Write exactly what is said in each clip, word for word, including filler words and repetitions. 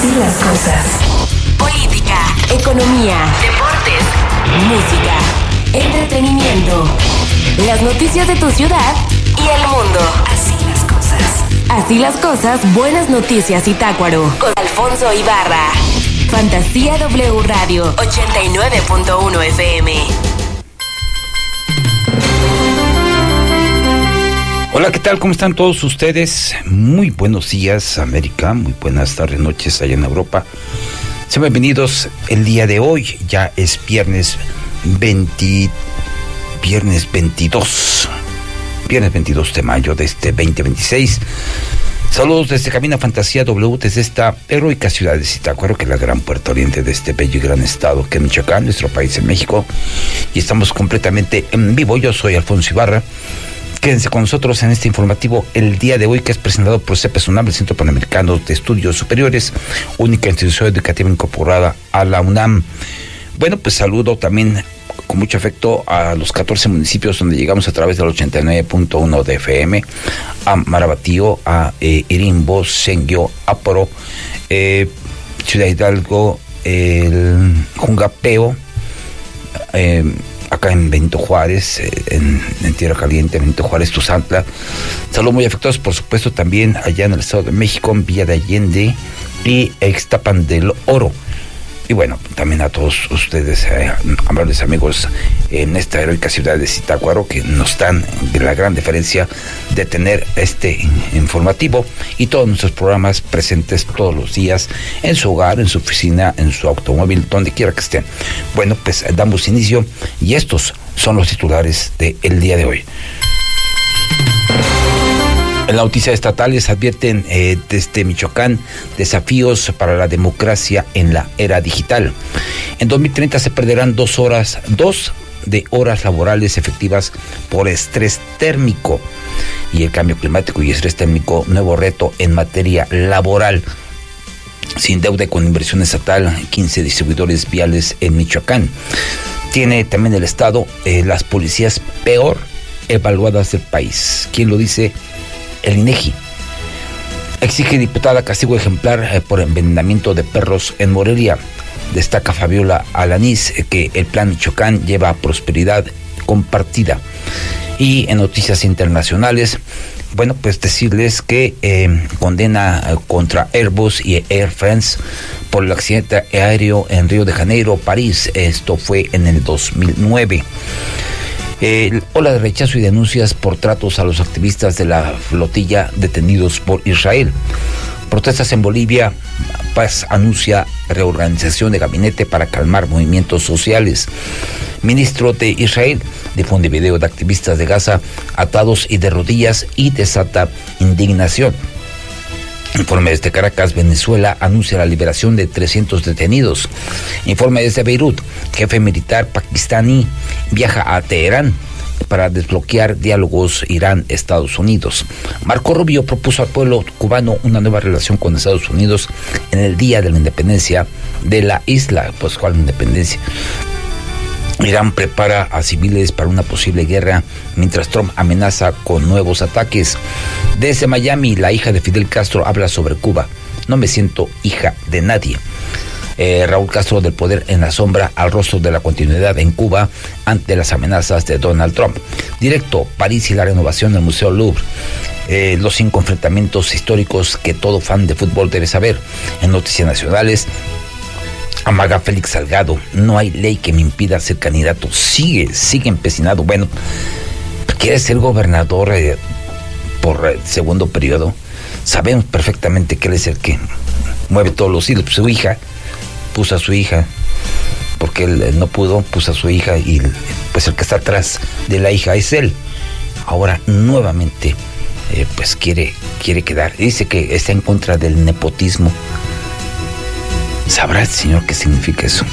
Así las cosas. Política, economía, deportes, música, entretenimiento, las noticias de tu ciudad y el mundo. Así las cosas. Así las cosas, buenas noticias Zitácuaro. Con Alfonso Ibarra. Fantasía W Radio ochenta y nueve punto uno F M. Hola, ¿qué tal? ¿Cómo están todos ustedes? Muy buenos días, América. Muy buenas tardes, noches allá en Europa. Sean bienvenidos el día de hoy. Ya es viernes veinte, viernes veintidós. Viernes veintidós de mayo de este veinte veintiséis. Saludos desde Cabina Fantasía W, desde esta heroica ciudad de Zitácuaro, que es la gran puerta oriente de este bello y gran estado que es Michoacán, nuestro país en México. Y estamos completamente en vivo. Yo soy Alfonso Ibarra. Quédense con nosotros en este informativo el día de hoy, que es presentado por CEPES UNAM, el Centro Panamericano de Estudios Superiores, única institución educativa incorporada a la UNAM. Bueno, pues saludo también con mucho afecto a los catorce municipios donde llegamos a través del ochenta y nueve punto uno de F M, a Marabatío, a eh, Irimbo, Senguio, Aporo, eh, Ciudad Hidalgo, el Jungapeo, eh, acá en Benito Juárez, en, en Tierra Caliente, Benito Juárez, Tuzantla. Saludos muy afectuosos, por supuesto, también allá en el Estado de México, en Villa de Allende y Ixtapan del Oro. Y bueno, también a todos ustedes, eh, amables amigos, en esta heroica ciudad de Zitácuaro, que nos dan la gran diferencia de tener este informativo y todos nuestros programas presentes todos los días en su hogar, en su oficina, en su automóvil, donde quiera que estén. Bueno, pues damos inicio y estos son los titulares del día de hoy. En la noticia estatales advierten eh, desde Michoacán desafíos para la democracia en la era digital. En dos mil treinta se perderán dos horas, dos de horas laborales efectivas por estrés térmico. Y el cambio climático y estrés térmico, nuevo reto en materia laboral. Sin deuda y con inversión estatal, quince distribuidores viales en Michoacán. Tiene también el Estado eh, las policías peor evaluadas del país. ¿Quién lo dice? El INEGI. Exige diputada castigo ejemplar eh, por envenenamiento de perros en Morelia. Destaca Fabiola Alanís eh, que el plan Michoacán lleva a prosperidad compartida. Y en noticias internacionales, bueno, pues decirles que eh, condena eh, contra Airbus y Air France por el accidente aéreo en Río de Janeiro, París. Esto fue en el dos mil nueve. Eh, ola de rechazo y denuncias por tratos a los activistas de la flotilla detenidos por Israel. Protestas en Bolivia. Paz anuncia reorganización de gabinete para calmar movimientos sociales. Ministro de Israel difunde video de activistas de Gaza atados y de rodillas y desata indignación. Informe desde Caracas, Venezuela, anuncia la liberación de trescientos detenidos. Informe desde Beirut, jefe militar pakistaní viaja a Teherán para desbloquear diálogos Irán-Estados Unidos. Marco Rubio propuso al pueblo cubano una nueva relación con Estados Unidos en el día de la independencia de la isla. Pues, ¿cuál independencia? Irán prepara a civiles para una posible guerra, mientras Trump amenaza con nuevos ataques. Desde Miami, la hija de Fidel Castro habla sobre Cuba. No me siento hija de nadie. Eh, Raúl Castro, del poder en la sombra, al rostro de la continuidad en Cuba ante las amenazas de Donald Trump. Directo, París y la renovación del Museo Louvre. Eh, los cinco enfrentamientos históricos que todo fan de fútbol debe saber. En noticias nacionales, amaga Félix Salgado, no hay ley que me impida ser candidato. Sigue, sigue empecinado. Bueno, quiere ser gobernador eh, por eh, segundo periodo. Sabemos perfectamente que él es el que mueve todos los hilos. Su hija, puso a su hija, porque él, él no pudo, puso a su hija y pues el que está atrás de la hija es él. Ahora nuevamente eh, pues quiere, quiere quedar. Dice que está en contra del nepotismo. ¿Sabrá el señor qué significa eso?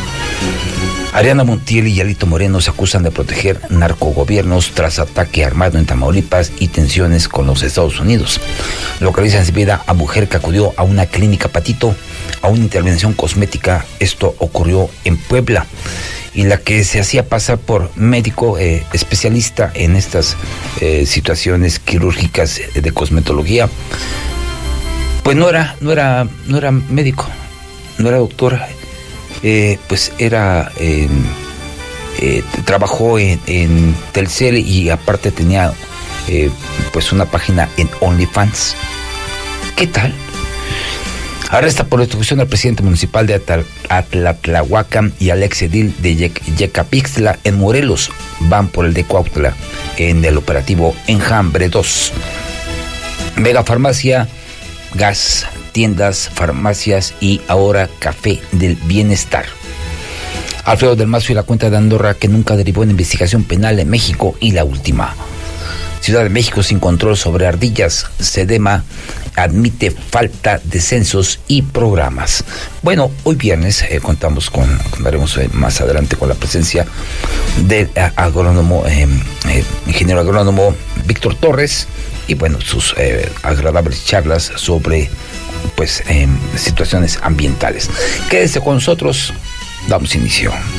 Ariana Montiel y Alito Moreno se acusan de proteger narcogobiernos tras ataque armado en Tamaulipas y tensiones con los Estados Unidos. Localizan sin vida a mujer que acudió a una clínica Patito a una intervención cosmética. Esto ocurrió en Puebla. Y la que se hacía pasar por médico eh, especialista en estas eh, situaciones quirúrgicas de cosmetología, pues no era, no era, no era médico, no era doctor, eh, pues era, eh, eh, trabajó en, en Telcel y aparte tenía eh, pues una página en OnlyFans. ¿Qué tal? Arresta por ejecución al presidente municipal de Atal- Atlatlahuacan y al ex edil de Yec- Yecapixtla en Morelos. Van por el de Cuautla en el operativo Enjambre dos. Mega farmacia, gas, tiendas, farmacias y ahora café del bienestar. Alfredo del Mazo y la cuenta de Andorra que nunca derivó en investigación penal en México y la última. Ciudad de México sin control sobre ardillas. Sedema admite falta de censos y programas. Bueno, hoy viernes eh, contamos con, contaremos eh, más adelante con la presencia del eh, agrónomo, eh, eh, ingeniero agrónomo Víctor Torres y bueno, sus eh, agradables charlas sobre pues eh, situaciones ambientales. Quédese con nosotros, damos inicio.